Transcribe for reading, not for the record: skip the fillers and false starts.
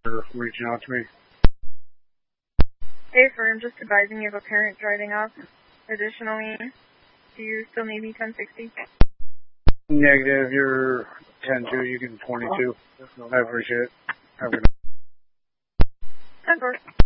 for reaching out to me. Hey, firm, just advising you have a parent driving up. Additionally, do you still need me 1060? Negative, you're 10-2, you can 22. I appreciate it. Have a good night. 10-4.